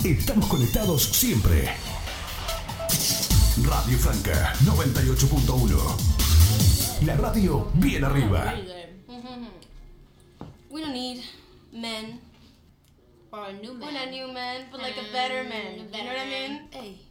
Estamos conectados siempre. Radio Franca 98.1. La radio bien arriba. We don't need men. Or a new man. We're not new men, but like a better man. You know what I mean? Hey.